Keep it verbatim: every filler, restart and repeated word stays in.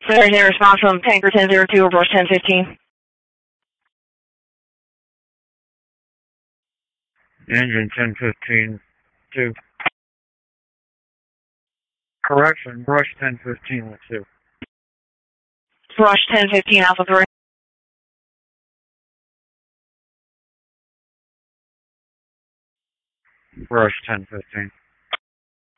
There's a response from Tanker ten zero two or Brush ten fifteen. Engine ten fifteen two. Correction, Brush ten fifteen with two. Brush ten fifteen Alpha three. Brush ten fifteen.